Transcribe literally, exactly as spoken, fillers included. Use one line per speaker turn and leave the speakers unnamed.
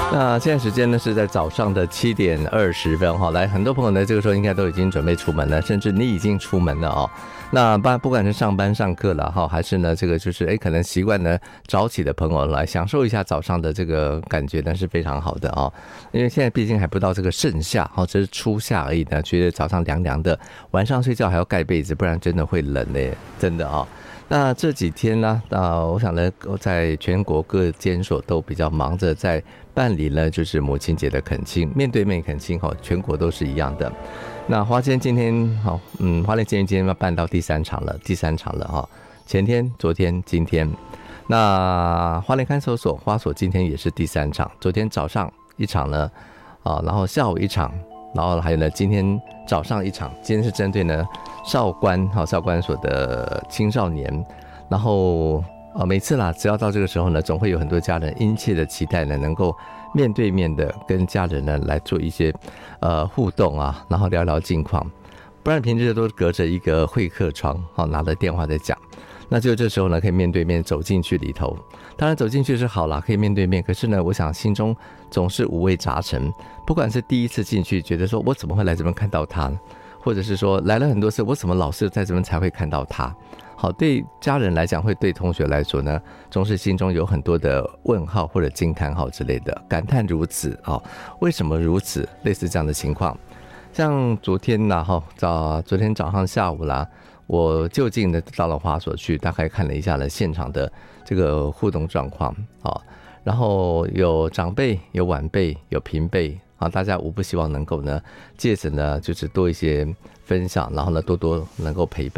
那现在时间呢是在早上的七点二十分哈，来，很多朋友呢这个时候应该都已经准备出门了，甚至你已经出门了哦。那不管是上班上课了哈，还是呢这个就是哎可能习惯呢早起的朋友来享受一下早上的这个感觉呢是非常好的哦。因为现在毕竟还不到这个盛夏哈，这是初夏而已呢，觉得早上凉凉的，晚上睡觉还要盖被子，不然真的会冷嘞，真的哦。那这几天呢，啊，我想呢，在全国各监所都比较忙着在办理呢，就是母亲节的恳亲，面对面恳亲哈，全国都是一样的。那花间今天好，嗯，花莲监狱今天要办到第三场了，第三场了哈。前天、昨天、今天，那花莲看守所花所今天也是第三场，昨天早上一场呢，啊，然后下午一场。然后还有呢，今天早上一场，今天是针对呢少关哈少关所的青少年，然后呃每次啦，只要到这个时候呢，总会有很多家人殷切的期待呢，能够面对面的跟家人呢来做一些呃互动啊，然后聊聊近况，不然平日都隔着一个会客窗，好拿着电话在讲。那就这时候呢，可以面对面走进去里头。当然走进去是好啦，可以面对面。可是呢，我想心中总是五味杂陈。不管是第一次进去，觉得说我怎么会来这边看到他，或者是说来了很多次，我怎么老是在这边才会看到他。好，对家人来讲，会对同学来说呢，总是心中有很多的问号或者惊叹号之类的，感叹如此哦，为什么如此？类似这样的情况。像昨天啦，哈，早昨天早上下午啦。我就近的到了花所去，大概看了一下呢现场的这个互动状况啊，然后有长辈、有晚辈、有平辈啊，大家无不希望能够呢，借此呢就是多一些分享，然后呢多多能够陪伴。